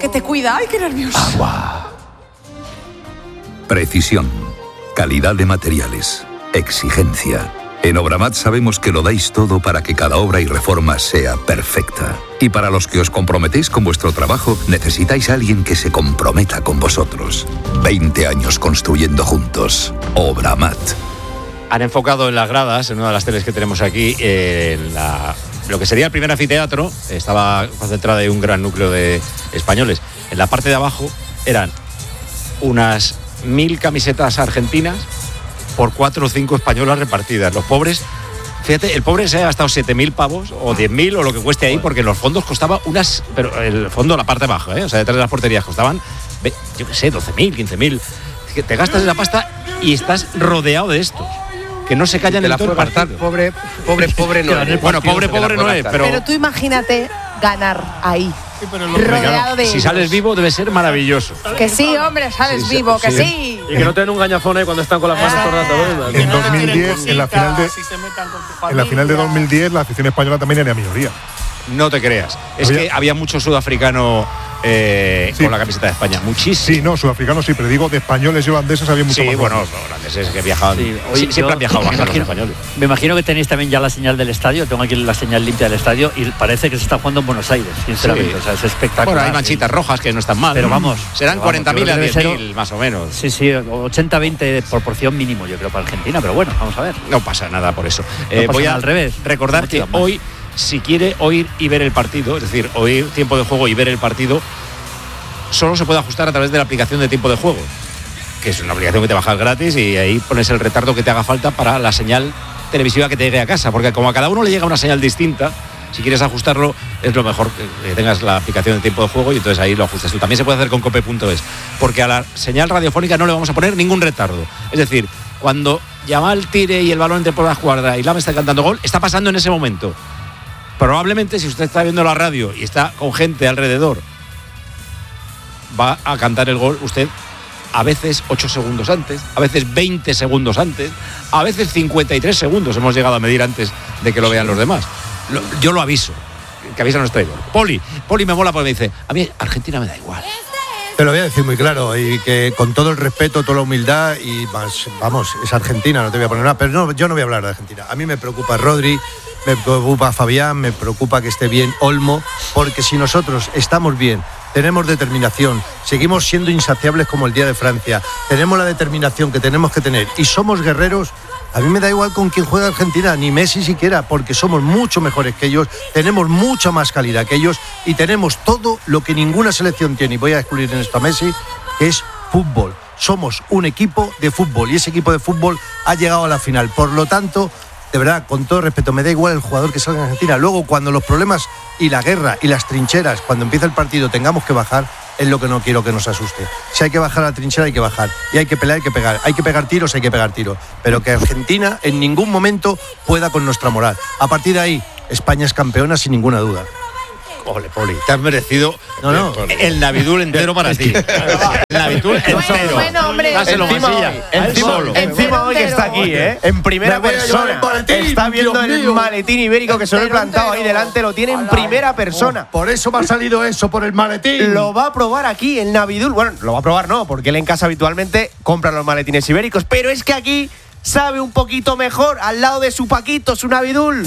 te cuida. ¡Ay, qué nervioso! Agua. Precisión. Calidad de materiales. Exigencia. En Obramat sabemos que lo dais todo para que cada obra y reforma sea perfecta. Y para los que os comprometéis con vuestro trabajo, necesitáis a alguien que se comprometa con vosotros. 20 años construyendo juntos. Obramat. Han enfocado en las gradas, en una de las teles que tenemos aquí, lo que sería el primer anfiteatro. Estaba concentrada en un gran núcleo de españoles. En la parte de abajo eran unas 1000 camisetas argentinas por 4 o 5 españolas repartidas. Los pobres, fíjate, el pobre se ha gastado 7.000 pavos o 10.000 o lo que cueste ahí, porque en los fondos costaba pero el fondo, la parte baja, o sea, detrás de las porterías costaban, yo qué sé, 12.000, 15.000. Te gastas esa pasta y estás rodeado de estos que no se callan en todo el partido. Pobre no es. Bueno, pobre no es, pero tú imagínate ganar ahí. Sí, rodeado de si ellos. sales vivo debe ser maravilloso. Que sí, hombre, sales vivo, que sí. Y que no te den un gañafón ahí cuando están con las manos todo el rato. En 2010, en la final de 2010, la afición española también era minoría. No te creas. Es que había mucho sudafricano con la camiseta de España. Muchísimo. Sí, no, sudafricanos sí, pero digo, de españoles y holandeses había mucho más. Sí, bueno, los holandeses que viajaban. Siempre han viajado más los españoles. Me imagino que tenéis también ya la señal del estadio. Tengo aquí la señal limpia del estadio y parece que se está jugando en Buenos Aires, sinceramente. O sea, es espectacular. Bueno, hay manchitas rojas que no están mal. Pero vamos. Serán 40.000 a 10.000, más o menos. Sí, 80-20 proporción mínimo, yo creo, para Argentina. Pero bueno, vamos a ver. No pasa nada por eso. Voy al revés. Recordar que hoy, si quiere oír y ver el partido, es decir, oír tiempo de juego y ver el partido, solo se puede ajustar a través de la aplicación de tiempo de juego, que es una aplicación que te bajas gratis y ahí pones el retardo que te haga falta para la señal televisiva que te llegue a casa, porque como a cada uno le llega una señal distinta, si quieres ajustarlo es lo mejor que tengas la aplicación de tiempo de juego y entonces ahí lo ajustas tú. También se puede hacer con cope.es, porque a la señal radiofónica no le vamos a poner ningún retardo. Es decir, cuando Yamal tire y el balón entre por la escuadra y Lama está cantando gol, está pasando en ese momento. Probablemente si usted está viendo la radio y está con gente alrededor, va a cantar el gol usted a veces 8 segundos antes, a veces 20 segundos antes, a veces 53 segundos hemos llegado a medir antes de que lo vean los demás. Yo lo aviso, que avisa nuestro traidor. Poli me mola porque me dice, a mí Argentina me da igual. Te lo voy a decir muy claro y que con todo el respeto, toda la humildad y más, vamos, es Argentina, no te voy a poner nada, pero no, yo no voy a hablar de Argentina. A mí me preocupa Rodri, me preocupa Fabián, me preocupa que esté bien Olmo, porque si nosotros estamos bien, tenemos determinación, seguimos siendo insaciables como el día de Francia, tenemos la determinación que tenemos que tener y somos guerreros, a mí me da igual con quién juega Argentina, ni Messi siquiera, porque somos mucho mejores que ellos, tenemos mucha más calidad que ellos y tenemos todo lo que ninguna selección tiene, y voy a excluir en esto a Messi, que es fútbol. Somos un equipo de fútbol y ese equipo de fútbol ha llegado a la final, por lo tanto, de verdad, con todo respeto, me da igual el jugador que salga en Argentina. Luego, cuando los problemas y la guerra y las trincheras, cuando empieza el partido, tengamos que bajar, es lo que no quiero que nos asuste. Si hay que bajar a la trinchera, hay que bajar. Y hay que pelear, hay que pegar. Hay que pegar tiros, hay que pegar tiros. Pero que Argentina en ningún momento pueda con nuestra moral. A partir de ahí, España es campeona sin ninguna duda. Ole, Poli, te has merecido el Navidul entero para ti. El Navidul entero. Bueno, hombre. Dáselo, Encima hoy que está aquí, en primera persona. Está viendo el maletín ibérico que se lo he plantado ahí delante, lo tiene en primera persona. Por eso me ha salido eso, por el maletín. Lo va a probar aquí el Navidul. Bueno, lo va a probar no, porque él en casa habitualmente compra los maletines ibéricos, pero es que aquí sabe un poquito mejor al lado de su Paquito, su Navidul.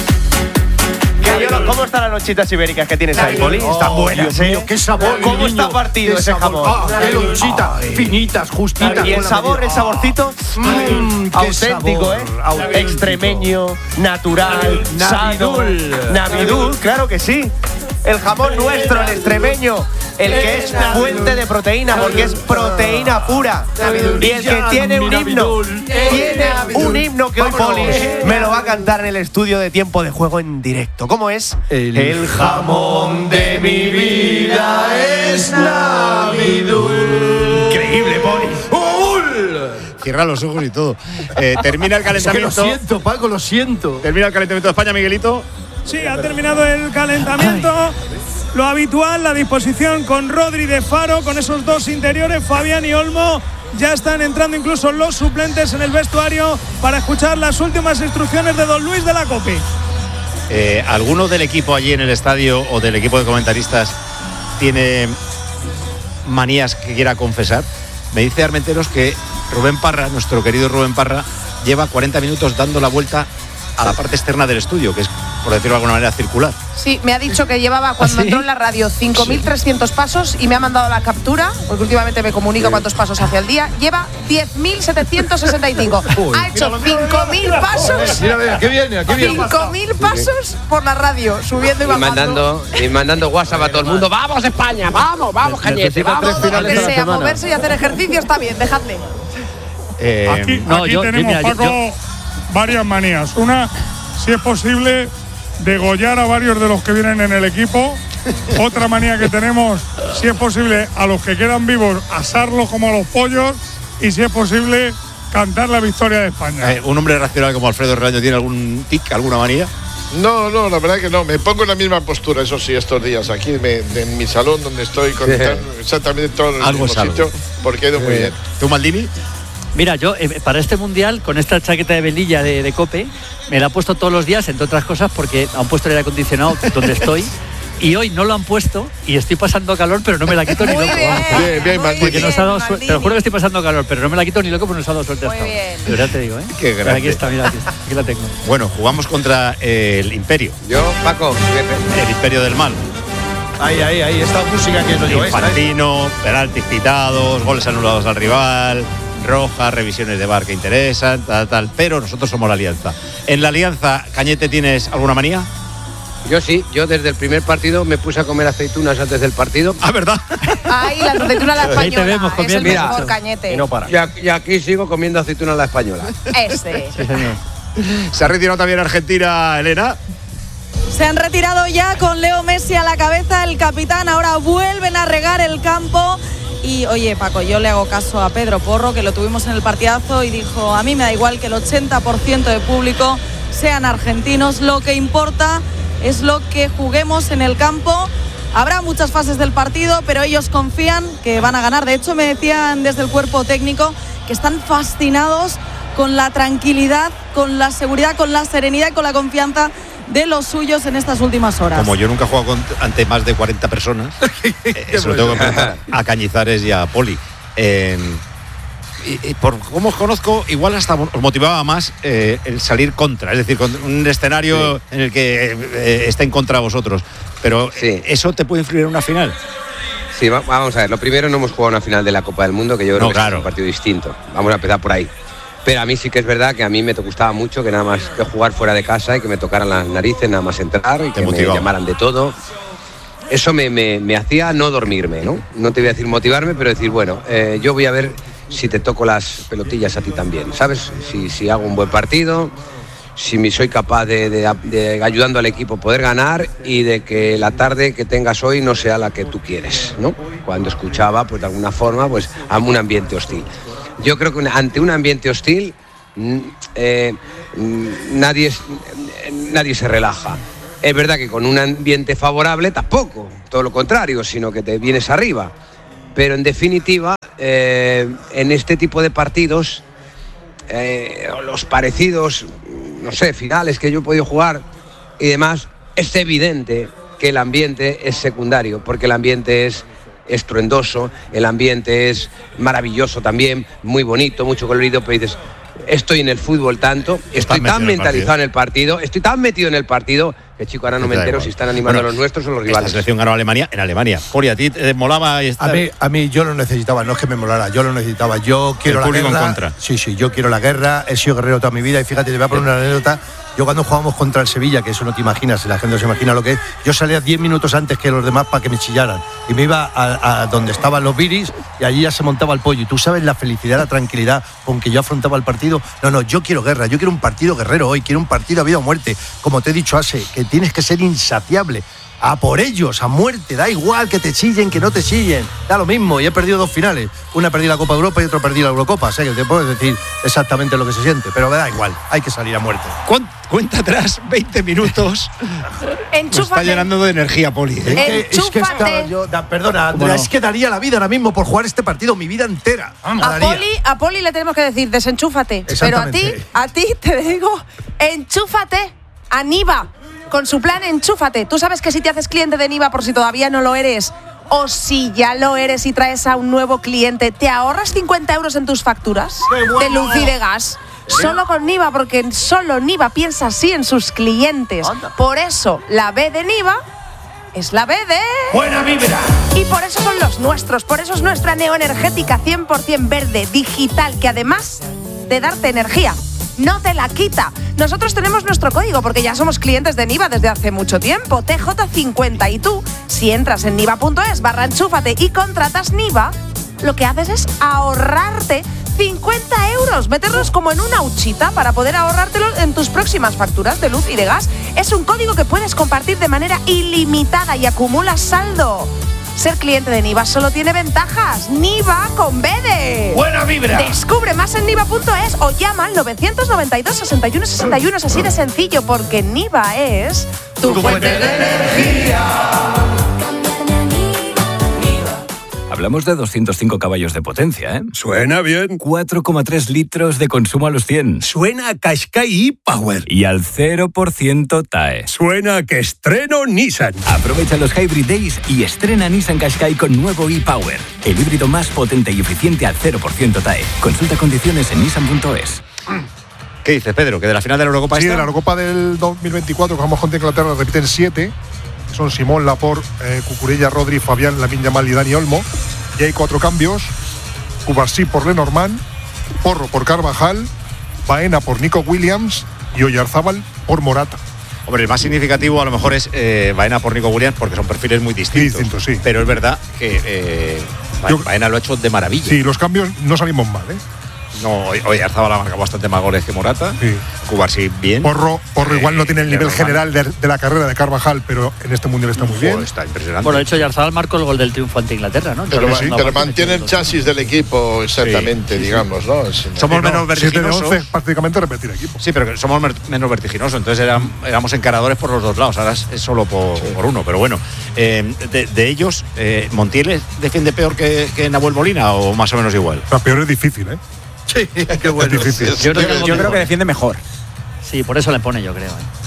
¿Cómo están las lonchitas ibéricas que tienes ahí, Poli? Están buenas, Dios mío, qué sabor. ¿Cómo está partido ese jamón? Qué lonchita, finitas, justitas. ¿Y el sabor, el saborcito? Auténtico, auténtico. Extremeño, natural, Navidul, claro que sí. El jamón nuestro, el extremeño, el que es fuente de proteína, porque es proteína pura. Y el que tiene un himno que hoy Poli me lo va a cantar en el estudio de tiempo de juego en directo. ¿Cómo es? El jamón de mi vida es Navidul. Increíble, Poli. Cierra los ojos y todo. Termina el calentamiento. Es que lo siento, Paco, lo siento. Termina el calentamiento de España, Miguelito. Sí, ha terminado el calentamiento. Lo habitual, la disposición con Rodri de Faro, con esos dos interiores, Fabián y Olmo. Ya están entrando incluso los suplentes en el vestuario para escuchar las últimas instrucciones de don Luis de la Copi. ¿Alguno del equipo allí en el estadio o del equipo de comentaristas tiene manías que quiera confesar. Me dice Armenteros que Rubén Parra, nuestro querido Rubén Parra, lleva 40 minutos dando la vuelta a la parte externa del estudio, que es, por decirlo de alguna manera, circular. Sí, me ha dicho que llevaba cuando entró en la radio 5.300 pasos y me ha mandado la captura, porque últimamente me comunica cuántos pasos hace al día. Lleva 10.765. Ha hecho 5.000 pasos. Mira, aquí viene. 5.000 pasos por la radio, subiendo y bajando. Y mandando WhatsApp a todo el mundo. ¡Vamos, España! ¡Vamos, Cañete! ¡Vamos! Que sea moverse y hacer ejercicio está bien, dejadle. Aquí tenemos, Paco, varias manías. Una, si es posible, degollar a varios de los que vienen en el equipo. Otra manía que tenemos, si es posible, a los que quedan vivos, asarlos como a los pollos. Y si es posible, cantar la victoria de España. ¿Un hombre racional como Alfredo Redaño tiene algún tic, alguna manía? No, la verdad que no. Me pongo en la misma postura, eso sí, estos días. Aquí en mi salón donde estoy, exactamente todo en el mismo sitio, porque he ido muy bien. ¿Tú, Maldini? Mira, yo para este mundial, con esta chaqueta de velilla de COPE, me la he puesto todos los días, entre otras cosas, porque han puesto el aire acondicionado donde estoy. Y hoy no lo han puesto y estoy pasando calor, pero no me la quito ni loco. Bien, porque nos ha dado suerte. Te lo juro que estoy pasando calor, pero no me la quito ni loco porque nos ha dado suerte hasta ahora. Pero ya te digo, ¿eh? Qué grande. Aquí está, mira, aquí la tengo. Bueno, jugamos contra el Imperio. Yo, Paco, el Imperio del Mal. Ahí, esta música que es lo yo. Infantino, penaltis quitados, goles anulados al rival, rojas, revisiones de VAR que interesan, tal. Pero nosotros somos la Alianza. En la Alianza, Cañete, ¿tienes alguna manía? Yo sí, yo desde el primer partido me puse a comer aceitunas antes del partido. Ah, ¿verdad? Ay, la aceituna a la española. Ahí te vemos es el comiendo. mejor, Cañete. Y no para. Y aquí sigo comiendo aceituna a la española. Ese. Sí, señor. Se ha retirado también Argentina, Elena. Se han retirado ya con Leo Messi a la cabeza, el capitán. Ahora vuelven a regar el campo. Y oye, Paco, yo le hago caso a Pedro Porro, que lo tuvimos en el partidazo y dijo: a mí me da igual que el 80% de público sean argentinos, lo que importa es lo que juguemos en el campo. Habrá muchas fases del partido, pero ellos confían que van a ganar. De hecho, me decían desde el cuerpo técnico que están fascinados con la tranquilidad, con la seguridad, con la serenidad y con la confianza de los suyos en estas últimas horas. Como yo nunca he jugado ante más de 40 personas, eso lo tengo que preguntar a Cañizares y a Poli. Y por cómo os conozco, igual hasta os motivaba más el salir contra, es decir, con un escenario en el que estén contra vosotros. Pero ¿eso te puede influir en una final? Sí, vamos a ver. Lo primero, no hemos jugado una final de la Copa del Mundo, que yo creo que es un partido distinto. Vamos a empezar por ahí. Pero a mí sí que es verdad que a mí me gustaba mucho que nada más que jugar fuera de casa y que me tocaran las narices, nada más entrar y que me llamaran de todo. Eso me hacía no dormirme, ¿no? No te voy a decir motivarme, pero decir, bueno, yo voy a ver si te toco las pelotillas a ti también, ¿sabes? Si hago un buen partido, si soy capaz de ayudando al equipo poder ganar y de que la tarde que tengas hoy no sea la que tú quieres, ¿no? Cuando escuchaba, pues de alguna forma, pues a un ambiente hostil. Yo creo que ante un ambiente hostil nadie se relaja. Es verdad que con un ambiente favorable tampoco, todo lo contrario, sino que te vienes arriba. Pero en definitiva, en este tipo de partidos, los parecidos, no sé, finales que yo he podido jugar y demás, es evidente que el ambiente es secundario, porque el ambiente es estruendoso, el ambiente es maravilloso también, muy bonito, mucho colorido, pero dices, estoy en el fútbol tanto, estoy tan mentalizado en el partido, estoy tan metido en el partido, que chico, ahora no me entero si están animando a los nuestros o los rivales. La selección ganó a Alemania en Alemania. Pori, ¿a ti te molaba estar? A mí yo lo necesitaba, no es que me molara, yo lo necesitaba. Yo quiero la guerra. En contra. Sí, yo quiero la guerra, he sido guerrero toda mi vida y fíjate, te voy a poner una anécdota. Yo cuando jugábamos contra el Sevilla, que eso no te imaginas, la gente no se imagina lo que es, yo salía 10 minutos antes que los demás para que me chillaran. Y me iba a donde estaban los viris y allí ya se montaba el pollo. Y tú sabes la felicidad, la tranquilidad con que yo afrontaba el partido. No, yo quiero guerra, yo quiero un partido guerrero hoy, quiero un partido a vida o muerte. Como te he dicho, Ase, que tienes que ser insaciable. A por ellos, a muerte, da igual que te chillen, que no te chillen, da lo mismo. Y he perdido 2 finales, una perdí la Copa Europa y otra perdí la Eurocopa, sé que te puedo decir exactamente lo que se siente, pero me da igual, hay que salir a muerte. Cuenta atrás, 20 minutos. Enchúfate. Me está llenando de energía, Poli. Es que estaba yo, perdona, Andrea, es que daría la vida ahora mismo por jugar este partido, mi vida entera. Vamos, a Poli le tenemos que decir, desenchúfate. Pero a ti te digo, enchúfate a Niva. Con su plan, enchúfate. Tú sabes que si te haces cliente de Niva, por si todavía no lo eres, O si ya lo eres y traes a un nuevo cliente, ¿te ahorras 50 euros en tus facturas de luz y de gas? Solo con Niva, porque solo Niva piensa así en sus clientes. Por eso, la B de Niva es la B de... ¡Buena vibra! Y por eso son los nuestros, por eso es nuestra neoenergética 100% verde, digital, que además de darte energía, no te la quita. Nosotros tenemos nuestro código porque ya somos clientes de Niva desde hace mucho tiempo, TJ50. Y tú, si entras en niva.es/enchúfate y contratas Niva, lo que haces es ahorrarte 50 euros, meterlos como en una huchita para poder ahorrártelo en tus próximas facturas de luz y de gas. Es un código que puedes compartir de manera ilimitada y acumulas saldo. Ser cliente de Niva solo tiene ventajas. Niva con B de... ¡Buena vibra! Descubre más en niva.es o llama al 992 61 61. Es así de sencillo, porque Niva es tu fuente de energía. Hablamos de 205 caballos de potencia, ¿eh? Suena bien. 4,3 litros de consumo a los 100. Suena a Qashqai e-Power. Y al 0% TAE. Suena a que estreno Nissan. Aprovecha los Hybrid Days y estrena Nissan Qashqai con nuevo e-Power. El híbrido más potente y eficiente al 0% TAE. Consulta condiciones en nissan.es. ¿Qué dices, Pedro? ¿Que de la final de la Eurocopa Sí, esta? de la Eurocopa del 2024, que vamos contra Inglaterra, repiten 7. Son Simón, Laporte, Cucurella, Rodri, Fabián, Lamine Yamal y Dani Olmo. Y hay 4 cambios: Cubarsí por Lenormand, Porro por Carvajal, Baena por Nico Williams y Oyarzábal por Morata. Hombre, el más significativo a lo mejor es Baena por Nico Williams, porque son perfiles muy distintos. Sí. Pero es verdad que Baena lo ha hecho de maravilla. Sí, los cambios no salimos mal, ¿eh? No, Oyarzábal ha marcado bastante más goles que Morata. Sí. Cubarsí bien. Porro igual no tiene el nivel general de la carrera de Carvajal, pero en este mundial está muy bien. Está impresionante. Bueno, de hecho, Oyarzábal marcó el gol del triunfo ante Inglaterra, ¿no? Pero mantiene el chasis del equipo exactamente, digamos, ¿no? Somos menos vertiginosos. 7 de 11 prácticamente repetir equipo. Sí, pero somos menos vertiginosos. Entonces éramos encaradores por los dos lados. Ahora es solo por uno. Pero bueno, de ellos, ¿Montiel defiende peor que Nahuel Molina o más o menos igual? O sea, peor es difícil, ¿eh? Sí, qué bueno. Es difícil. Yo creo que defiende mejor. Sí, por eso le pone, yo creo.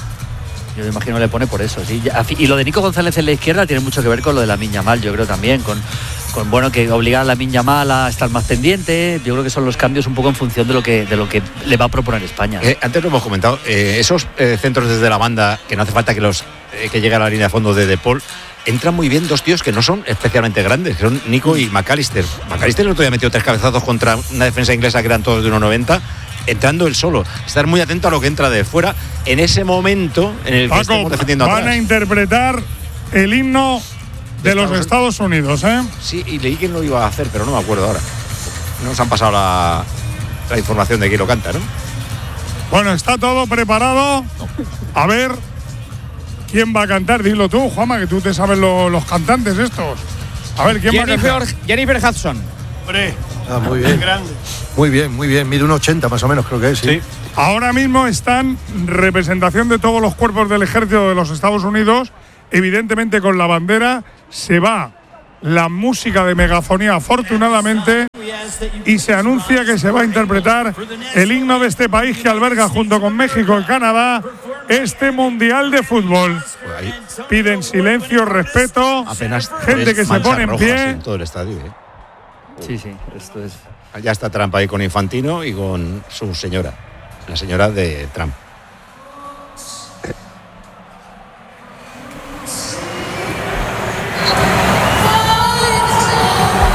Yo me imagino que le pone por eso. Sí. Y lo de Nico González en la izquierda tiene mucho que ver con lo de Lamine Yamal, yo creo también, con bueno, que obligar a Lamine Yamal a estar más pendiente. Yo creo que son los cambios un poco en función de lo que le va a proponer España. Antes lo hemos comentado, esos centros desde la banda, que no hace falta que llegue a la línea de fondo de Paul, entran muy bien dos tíos que no son especialmente grandes, que son Nico y McAllister. McAllister el otro día metió 3 cabezazos contra una defensa inglesa que eran todos de 1,90, entrando él solo. Estar muy atento a lo que entra de fuera en ese momento en el que estamos defendiendo atrás. Van a interpretar el himno de los Estados Unidos, ¿eh? Sí, y leí que lo iba a hacer, pero no me acuerdo ahora. No nos han pasado la información de quién lo canta, ¿no? Bueno, está todo preparado. A ver quién va a cantar. Dilo tú, Juanma, que tú te sabes los cantantes estos. A ver, ¿quién va a cantar? Jennifer Hudson. Hombre, muy bien. grande. Muy bien. Mide 1,80 más o menos, creo que es. Sí. Ahora mismo están representación de todos los cuerpos del ejército de los Estados Unidos. Evidentemente con la bandera se va la música de megafonía, afortunadamente, y se anuncia que se va a interpretar el himno de este país que alberga junto con México y Canadá este Mundial de Fútbol. Piden silencio, respeto, apenas gente que se pone en pie. En todo el estadio, ¿eh? Sí, esto es... Ya está Trump ahí con Infantino y con su señora, la señora de Trump.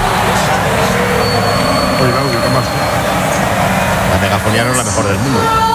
La megafonía no es la mejor del mundo.